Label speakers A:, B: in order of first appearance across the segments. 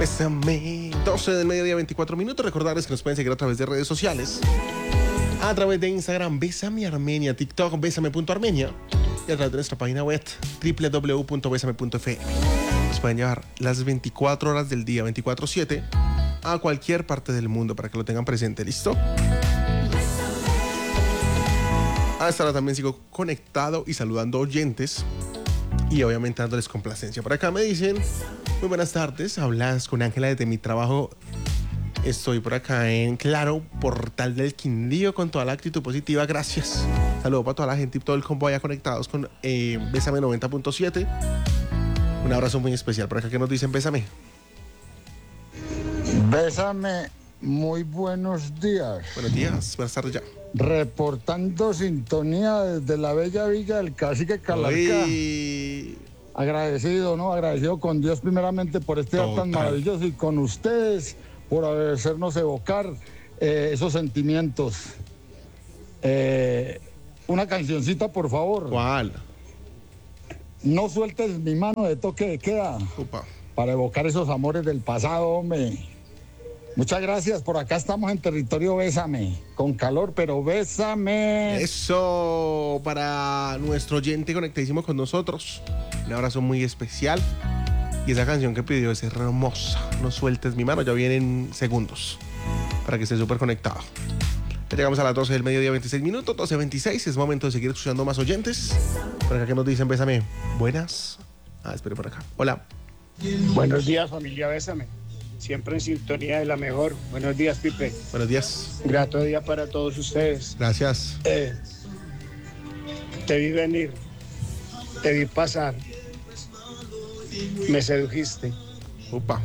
A: Bésame. 12 del mediodía, 24 minutos. Recordarles que nos pueden seguir a través de redes sociales. A través de Instagram, Bésame Armenia, TikTok, Bésame.armenia. Y a través de nuestra página web, www.besame.fm. Nos pueden llevar las 24 horas del día, 24/7, a cualquier parte del mundo para que lo tengan presente. ¿Listo? A esta hora también sigo conectado y saludando oyentes y obviamente dándoles complacencia. Por acá me dicen: muy buenas tardes, hablas con Ángela desde mi trabajo. Estoy por acá en Claro, Portal del Quindío, con toda la actitud positiva, gracias. Saludos para toda la gente y todo el combo allá conectados con Bésame 90.7. Un abrazo muy especial. Por acá que nos dicen: Bésame.
B: Bésame, muy buenos días.
A: Buenos días, buenas tardes ya.
B: Reportando sintonía desde la bella villa del Cacique Calarcá.
A: Uy.
B: Agradecido, ¿no? Agradecido con Dios primeramente por este día tan maravilloso y con ustedes por hacernos evocar esos sentimientos. Una cancioncita, por favor.
A: ¿Cuál?
B: No sueltes mi mano de Toque de Queda.
A: Upa.
B: Para evocar esos amores del pasado, hombre. Muchas gracias. Por acá estamos en territorio Bésame. Con calor, pero bésame.
A: Eso para nuestro oyente conectadísimo con nosotros. Un abrazo muy especial. Y esa canción que pidió es hermosa. No sueltes mi mano. Ya viene en segundos. Para que esté súper conectado. Ya llegamos a las 12 del mediodía, 26 minutos. 12:26. Es momento de seguir escuchando más oyentes. Por acá que nos dicen: Bésame. Buenas. Espere por acá. Hola.
C: Buenos días, familia Bésame. Siempre en sintonía de la mejor. Buenos días, Pipe.
A: Buenos días.
C: Grato día para todos ustedes.
A: Gracias.
C: Te vi venir. Te vi pasar. Me sedujiste.
A: Upa.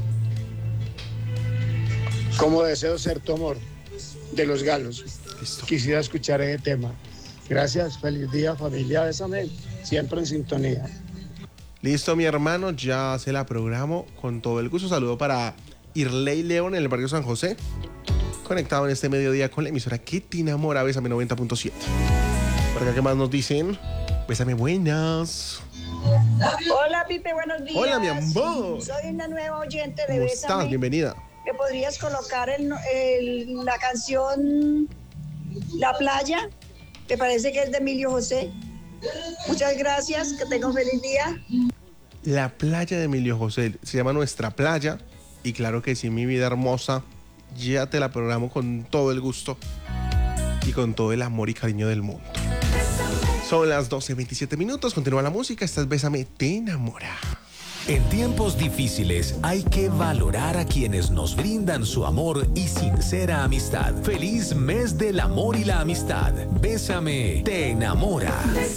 C: Como deseo ser tu amor. De Los Galos.
A: Listo.
C: Quisiera escuchar ese tema. Gracias. Feliz día, familia Bésame. Siempre en sintonía.
A: Listo, mi hermano. Ya se la programo con todo el gusto. Saludo para Irley León en el barrio San José, conectado en este mediodía con la emisora que te enamora, Bésame 90.7. Por acá, ¿qué más nos dicen? Bésame, buenas.
D: Hola, Pipe, buenos días.
A: Hola, mi amor.
D: Soy una nueva oyente de
A: ¿Cómo
D: Bésame.
A: estás? Bienvenida.
D: ¿Me podrías colocar la canción La Playa? Me parece que es de Emilio José. Muchas gracias, que tenga un feliz día.
A: La playa de Emilio José, se llama Nuestra Playa. Y claro que sí, mi vida hermosa, ya te la programo con todo el gusto y con todo el amor y cariño del mundo. Son las 12:27 minutos, continúa la música, esta es Bésame, te enamora.
E: En tiempos difíciles hay que valorar a quienes nos brindan su amor y sincera amistad. Feliz mes del amor y la amistad. Bésame, te enamora.